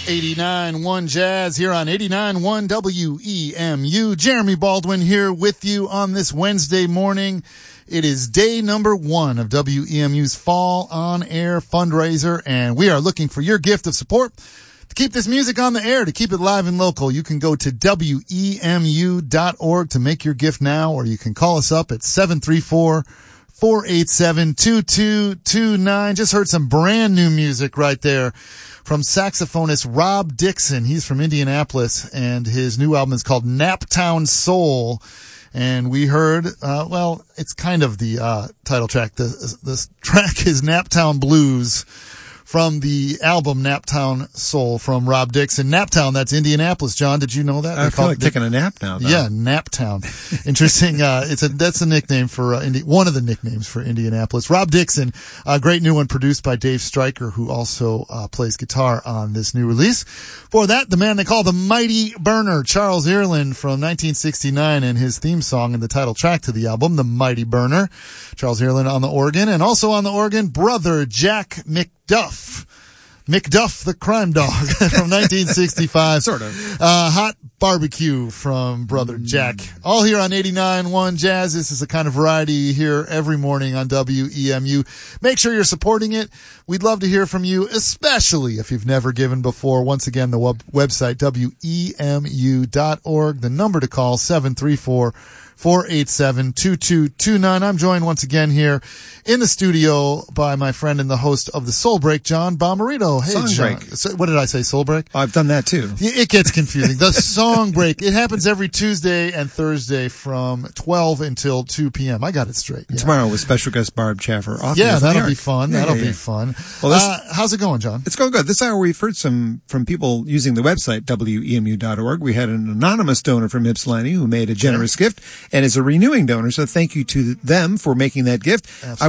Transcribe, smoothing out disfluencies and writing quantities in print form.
89.1 Jazz here on 89.1 WEMU. Jeremy Baldwin here with you on this Wednesday morning. It is day number 1 of WEMU's Fall On Air fundraiser, and we are looking for your gift of support to keep this music on the air, to keep it live and local. You can go to WEMU.org to make your gift now, or you can call us up at 734-487-2229. Just heard some brand new music right there from saxophonist Rob Dixon. He's from Indianapolis, and his new album is called Naptown Soul. And we heard, it's kind of the title track. The track is Naptown Blues from the album Naptown Soul from Rob Dixon. Naptown, that's Indianapolis. John, did you know that? I feel like taking a nap now, though. Yeah, Naptown. Interesting. That's a nickname for one of the nicknames for Indianapolis. Rob Dixon, a great new one produced by Dave Stryker, who also plays guitar on this new release. For that, the man they call the Mighty Burner, Charles Earland from 1969, and his theme song and the title track to the album, The Mighty Burner. Charles Earland on the organ, and also on the organ, brother Jack McDuff the Crime Dog from 1965. Sort of. Hot Barbecue from brother Jack. All here on 89.1 Jazz. This is the kind of variety here every morning on WEMU. Make sure you're supporting it. We'd love to hear from you, especially if you've never given before. Once again, the website, WEMU.org. The number to call, 734-487-2229. I'm joined once again here in the studio by my friend and the host of the Soul Break, John Bomarito. Hey, Song John. Break. What did I say, Soul Break? I've done that too. It gets confusing. The Song Break. It happens every Tuesday and Thursday from 12 until 2 p.m. I got it straight. Yeah. Tomorrow with special guest Barb Chaffer. That'll be fun. That'll be fun. Well, how's it going, John? It's going good. This hour we've heard from people using the website, WEMU.org. We had an anonymous donor from Ypsilanti who made a generous gift and is a renewing donor, so thank you to them for making that gift. Absolutely.